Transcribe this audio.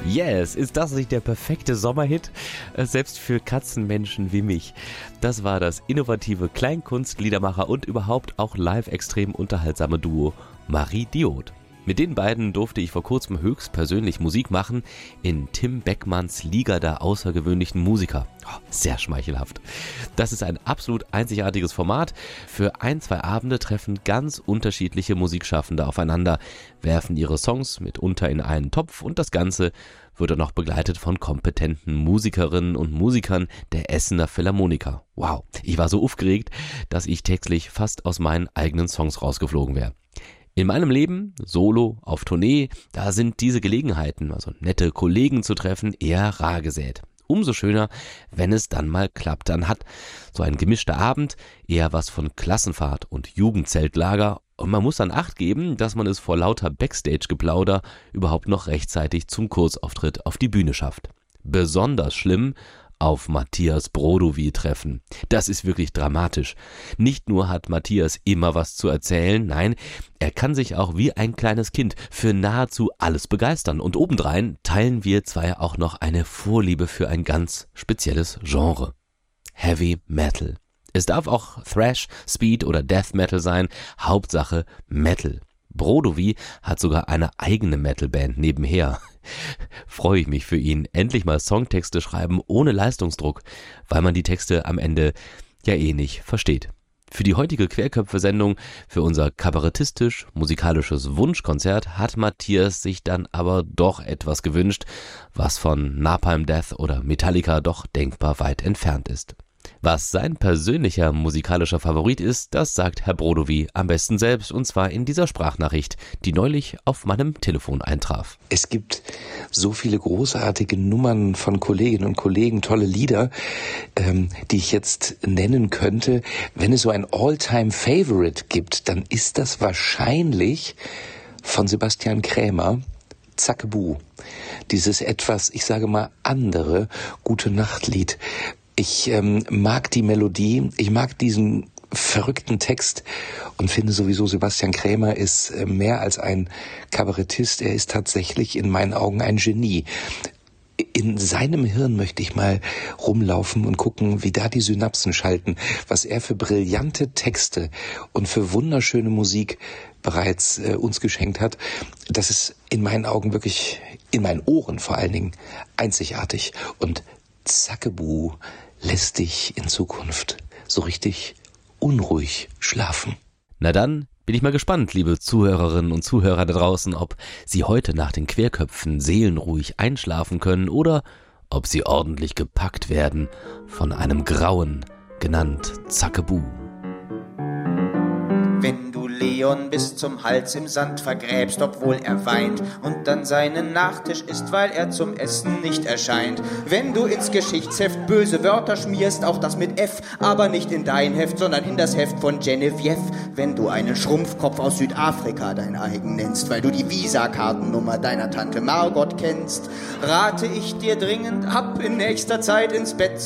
Yes, ist das nicht der perfekte Sommerhit? Selbst für Katzenmenschen wie mich. Das war das innovative Kleinkunst-Liedermacher und überhaupt auch live extrem unterhaltsame Duo Marie Diod. Mit den beiden durfte ich vor kurzem höchstpersönlich Musik machen in Tim Beckmanns Liga der außergewöhnlichen Musiker. Oh, sehr schmeichelhaft. Das ist ein absolut einzigartiges Format. Für 1-2 Abende treffen ganz unterschiedliche Musikschaffende aufeinander, werfen ihre Songs mitunter in einen Topf und das Ganze wird dann noch begleitet von kompetenten Musikerinnen und Musikern der Essener Philharmoniker. Wow, ich war so aufgeregt, dass ich textlich fast aus meinen eigenen Songs rausgeflogen wäre. In meinem Leben, solo, auf Tournee, da sind diese Gelegenheiten, also nette Kollegen zu treffen, eher rar gesät. Umso schöner, wenn es dann mal klappt. Dann hat so ein gemischter Abend eher was von Klassenfahrt und Jugendzeltlager und man muss dann Acht geben, dass man es vor lauter Backstage-Geplauder überhaupt noch rechtzeitig zum Kurzauftritt auf die Bühne schafft. Besonders schlimm auf Matthias Brodowý treffen. Das ist wirklich dramatisch. Nicht nur hat Matthias immer was zu erzählen, nein, er kann sich auch wie ein kleines Kind für nahezu alles begeistern. Und obendrein teilen wir zwei auch noch eine Vorliebe für ein ganz spezielles Genre. Heavy Metal. Es darf auch Thrash, Speed oder Death Metal sein, Hauptsache Metal. Brodowý hat sogar eine eigene Metalband nebenher. Freue ich mich für ihn. Endlich mal Songtexte schreiben ohne Leistungsdruck, weil man die Texte am Ende ja eh nicht versteht. Für die heutige Querköpfe-Sendung, für unser kabarettistisch-musikalisches Wunschkonzert hat Matthias sich dann aber doch etwas gewünscht, was von Napalm Death oder Metallica doch denkbar weit entfernt ist. Was sein persönlicher musikalischer Favorit ist, das sagt Herr Brodowý am besten selbst, und zwar in dieser Sprachnachricht, die neulich auf meinem Telefon eintraf. Es gibt so viele großartige Nummern von Kolleginnen und Kollegen, tolle Lieder, die ich jetzt nennen könnte. Wenn es so ein All-Time-Favorite gibt, dann ist das wahrscheinlich von Sebastian Krämer, Zackebu. Dieses etwas, ich sage mal, andere Gute-Nacht-Lied. Ich mag die Melodie, ich mag diesen verrückten Text und finde sowieso, Sebastian Krämer ist mehr als ein Kabarettist, er ist tatsächlich in meinen Augen ein Genie. In seinem Hirn möchte ich mal rumlaufen und gucken, wie da die Synapsen schalten, was er für brillante Texte und für wunderschöne Musik bereits uns geschenkt hat. Das ist in meinen Augen wirklich, in meinen Ohren vor allen Dingen, einzigartig. Und Zackebu lässt dich in Zukunft so richtig unruhig schlafen. Na dann bin ich mal gespannt, liebe Zuhörerinnen und Zuhörer da draußen, ob Sie heute nach den Querköpfen seelenruhig einschlafen können oder ob Sie ordentlich gepackt werden von einem Grauen, genannt Zackebu. Wenn du Leon bis zum Hals im Sand vergräbst, obwohl er weint und dann seinen Nachtisch isst, weil er zum Essen nicht erscheint. Wenn du ins Geschichtsheft böse Wörter schmierst, auch das mit F, aber nicht in dein Heft, sondern in das Heft von Genevieve. Wenn du einen Schrumpfkopf aus Südafrika dein eigen nennst, weil du die Visa-Kartennummer deiner Tante Margot kennst, rate ich dir dringend, ab in nächster Zeit ins Bett